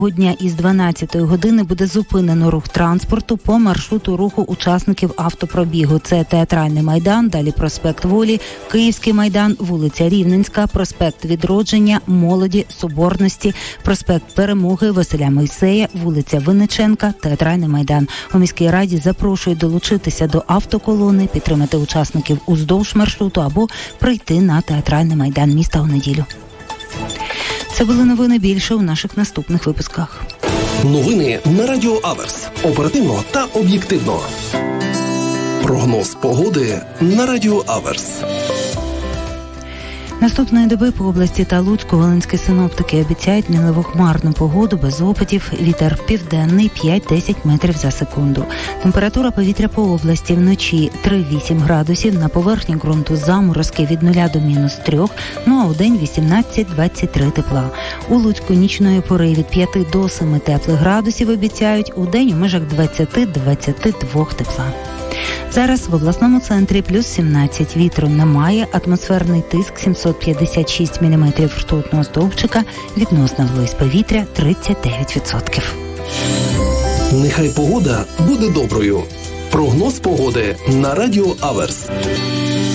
Дня із 12 години буде зупинено рух транспорту по маршруту руху учасників автопробігу. Це Театральний майдан, далі проспект Волі, Київський майдан, вулиця Рівненська, проспект Відродження, Молоді, Соборності, проспект Перемоги, Василя Мойсея, вулиця Винниченка, Театральний майдан. У міській раді запрошують долучитися до автоколони, підтримати учасників уздовж маршруту або прийти на Театральний майдан міста у неділю. Це були новини, більше у наших наступних випусках. Новини на Радіо Аверс. Оперативно та об'єктивно. Прогноз погоди на Радіо Аверс. Наступної доби по області та Луцьку волинські синоптики обіцяють мінливохмарну погоду без опадів, вітер південний 5-10 метрів за секунду. Температура повітря по області вночі 3-8 градусів, на поверхні ґрунту заморозки від 0 до -3, а удень 18-23 тепла. У Луцьку нічної пори від 5 до 7 теплих градусів обіцяють, удень у межах 20-22 тепла. Зараз в обласному центрі плюс 17, вітру немає, атмосферний тиск 756 мм ртутного стовпчика, відносна вологість повітря 39%. Нехай погода буде доброю. Прогноз погоди на Радіо Аверс.